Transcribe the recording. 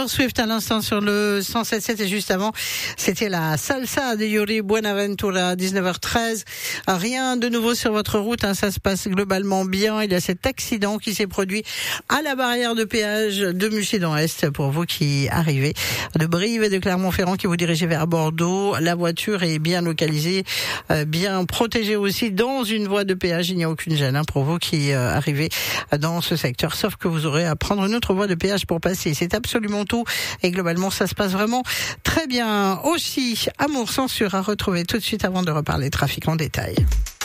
Taylor Swift à l'instant sur le 107.7 et juste avant, c'était la salsa de Yuri Buenaventura à 19h13. Rien de nouveau sur votre route, ça se passe globalement bien. Il y a cet accident qui s'est produit à la barrière de péage de Muchidan-Est pour vous qui arrivez de Brive et de Clermont-Ferrand qui vous dirigez vers Bordeaux. La voiture est bien localisée, bien protégée aussi dans une voie de péage. Il n'y a aucune gêne pour vous qui arrivez dans ce secteur, sauf que vous aurez à prendre une autre voie de péage pour passer. C'est absolument tout et globalement ça se passe vraiment très bien. Aussi, Amour Censure à retrouver tout de suite avant de reparler trafic en détail.